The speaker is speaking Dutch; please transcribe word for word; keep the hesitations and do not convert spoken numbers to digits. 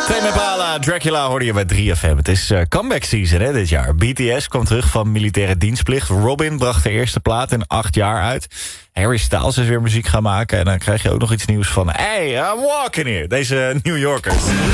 Tame Impala, Dracula hoorde je bij drie F M. Het is uh, comeback season hè, dit jaar. B T S kwam terug van militaire dienstplicht. Robin bracht de eerste plaat in acht jaar uit. Harry Styles is weer muziek gaan maken. En dan krijg je ook nog iets nieuws van... Hey, I'm walking here. Deze New Yorkers.